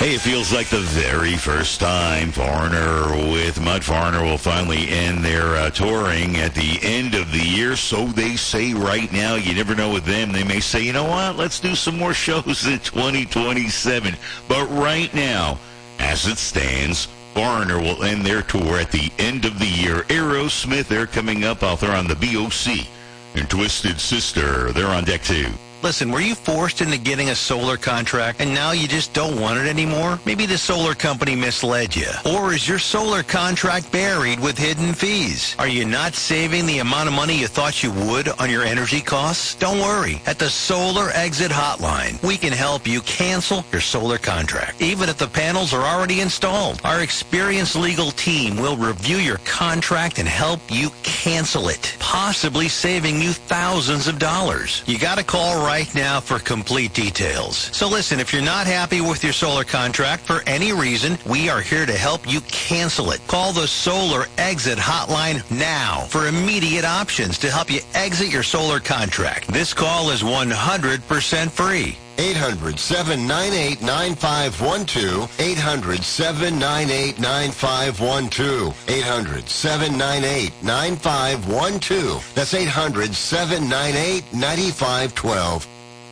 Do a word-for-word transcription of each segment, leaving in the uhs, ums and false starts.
Hey, it feels like the very first time Foreigner with Mud Foreigner will finally end their uh, touring at the end of the year. So they say right now. You never know with them. They may say, you know what, let's do some more shows in twenty twenty-seven. But right now, as it stands, Foreigner will end their tour at the end of the year. Aerosmith, they're coming up. Out there on the B O C. And Twisted Sister, they're on deck too. Listen, were you forced into getting a solar contract and now you just don't want it anymore? Maybe the solar company misled you. Or is your solar contract buried with hidden fees? Are you not saving the amount of money you thought you would on your energy costs? Don't worry. At the Solar Exit Hotline, we can help you cancel your solar contract, even if the panels are already installed. Our experienced legal team will review your contract and help you cancel it, possibly saving you thousands of dollars. You got to call right right now for complete details. So listen, if you're not happy with your solar contract for any reason, we are here to help you cancel it. Call the Solar Exit Hotline now for immediate options to help you exit your solar contract. This call is one hundred percent free. eight hundred, seven nine eight, nine five one two. eight hundred, seven nine eight, nine five one two. eight hundred, seven nine eight, nine five one two. That's eight hundred, seven nine eight, nine five one two.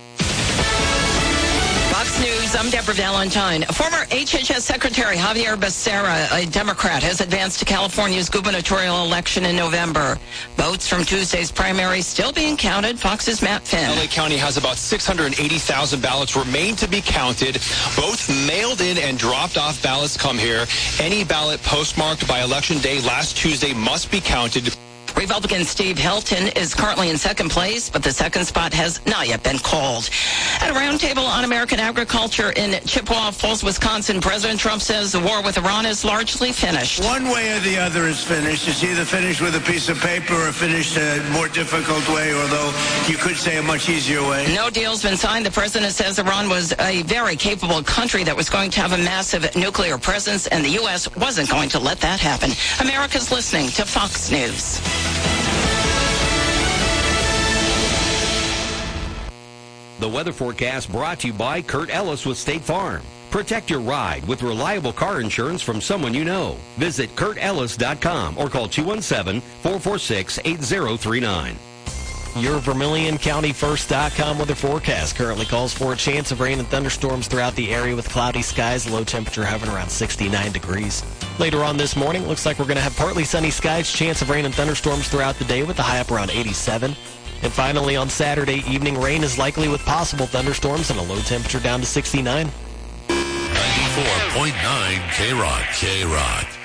Fox News, I'm Deborah Valentine. Former H H S Secretary Javier Becerra, a Democrat, has advanced to California's gubernatorial election in November. Votes from Tuesday's primary still being counted. Fox's Matt Finn. L A County has about six hundred eighty thousand ballots remain to be counted. Both mailed in and dropped off ballots come here. Any ballot postmarked by Election Day last Tuesday must be counted. Republican Steve Hilton is currently in second place, but the second spot has not yet been called. At a roundtable on American agriculture in Chippewa Falls, Wisconsin, President Trump says the war with Iran is largely finished. One way or the other is finished. It's either finished with a piece of paper or finished a more difficult way, although you could say a much easier way. No deal's been signed. The president says Iran was a very capable country that was going to have a massive nuclear presence, and the U S wasn't going to let that happen. America's listening to Fox News. The weather forecast brought to you by Kurt Ellis with State Farm. Protect your ride with reliable car insurance from someone you know. Visit Kurt Ellis dot com or call two one seven, four four six, eight zero three nine. Your Vermilion County First dot com weather forecast currently calls for a chance of rain and thunderstorms throughout the area with cloudy skies, low temperature hovering around sixty-nine degrees. Later on this morning, looks like we're going to have partly sunny skies, chance of rain and thunderstorms throughout the day with a high up around eighty-seven. And finally, on Saturday evening, rain is likely with possible thunderstorms and a low temperature down to sixty-nine. ninety-four point nine K-Rock. K-Rock.